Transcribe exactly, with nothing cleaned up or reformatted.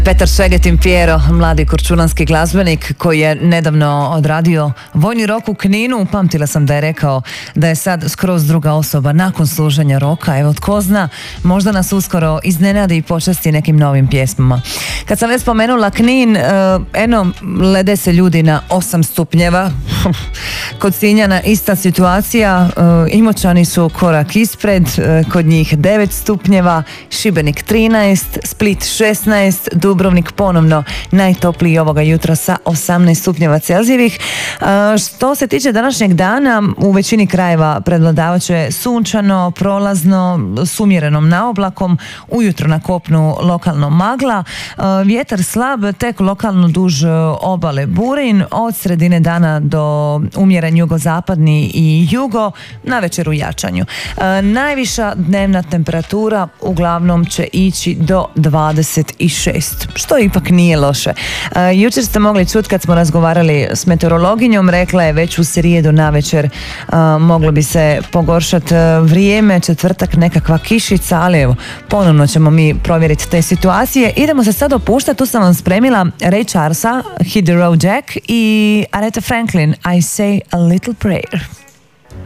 Petar Šegetin Pjero, mladi korčulanski glazbenik koji je nedavno odradio vojni rok u Kninu. Pamtila sam da je rekao da je sad skroz druga osoba nakon služenja roka. Evo, tko zna, možda nas uskoro iznenadi i počasti nekim novim pjesmama. Kad sam već spomenula Knin, eno, lede se ljudi na osam stupnjeva. Kod Sinjana ista situacija, Imoćani su korak ispred, kod njih devet stupnjeva, Šibenik trinaest, Split šesnaest, Dubrovnik ponovno najtopliji ovoga jutra sa osamnaest stupnjeva Celzijevih. Što se tiče današnjeg dana, u većini krajeva prevladavat će sunčano, prolazno, s umjerenom naoblakom, ujutro na kopnu lokalno magla, vjetar slab, tek lokalno duž obale burin, od sredine dana do umjeren jugozapadni i jugo, na večer u jačanju. Najviša dnevna temperatura uglavnom će ići do dvadeset šest, što ipak nije loše. Jučer ste mogli čuti kad smo razgovarali s meteorologinjom, rekla je već u srijedu navečer moglo bi se pogoršati vrijeme, četvrtak nekakva kišica, ali evo, ponovno ćemo mi provjeriti te situacije. Idemo se sad opuštati, tu sam vam spremila Ray Charlesa, Hit the Road Jack, i Aretha Franklin, I Say a Little Prayer.